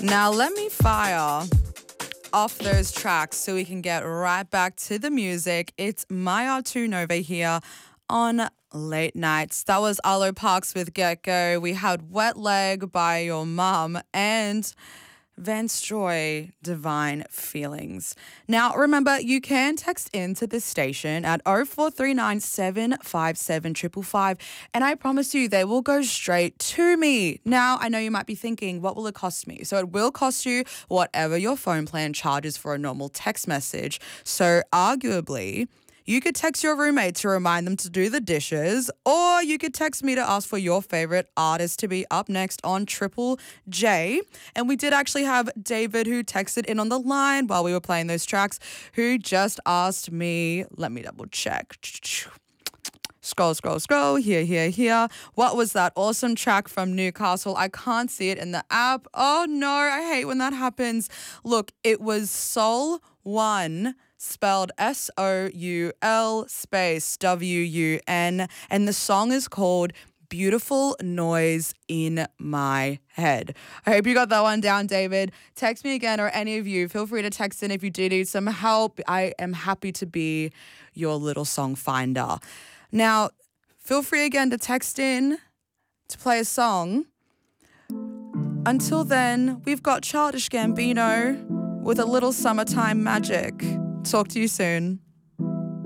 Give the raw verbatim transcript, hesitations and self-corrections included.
Now let me fire off those tracks so we can get right back to the music. It's Maya two Nova here on Late Nights. That was Arlo Parks with Get Go. We had Wet Leg by Your Mum and Vance Joy, Divine Feelings. Now, remember, you can text into this station at oh four three nine, seven five seven, five five five, and I promise you they will go straight to me. Now, I know you might be thinking, what will it cost me? So it will cost you whatever your phone plan charges for a normal text message. So arguably, you could text your roommate to remind them to do the dishes, or you could text me to ask for your favorite artist to be up next on Triple J. And we did actually have David, who texted in on the line while we were playing those tracks, who just asked me, let me double check. Scroll, scroll, scroll, here, here, here. What was that awesome track from Newcastle? I can't see it in the app. Oh no, I hate when that happens. Look, it was Soul One, spelled S O U L space W U N, and the song is called Beautiful Noise in My Head. I hope you got that one down, David. Text me again, or any of you. Feel free to text in if you do need some help. I am happy to be your little song finder. Now, feel free again to text in to play a song. Until then, we've got Childish Gambino with a little Summertime Magic. Talk to you soon.